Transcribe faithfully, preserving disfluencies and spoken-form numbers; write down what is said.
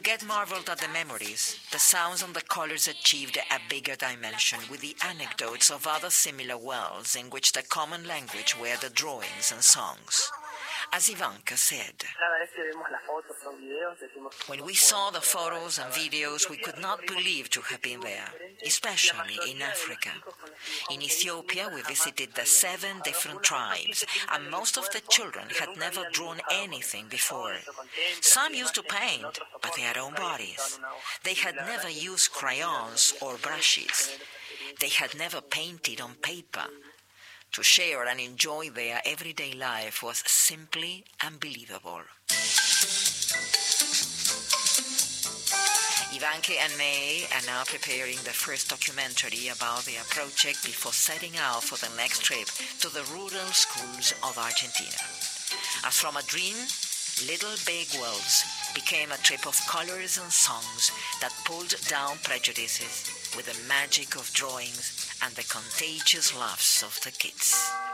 Forget marveled at the memories, the sounds and the colors achieved a bigger dimension with the anecdotes of other similar worlds in which the common language were the drawings and songs. As Ivanka said, when we saw the photos and videos, we could not believe to have been there, especially in Africa. In Ethiopia, we visited the seven different tribes, and most of the children had never drawn anything before. Some used to paint, but their own bodies. They had never used crayons or brushes. They had never painted on paper. To share and enjoy their everyday life was simply unbelievable. Ivanka and May are now preparing the first documentary about their project before setting out for the next trip to the rural schools of Argentina. As from a dream, Little Big Worlds became a trip of colors and songs that pulled down prejudices with the magic of drawings and the contagious laughs of the kids.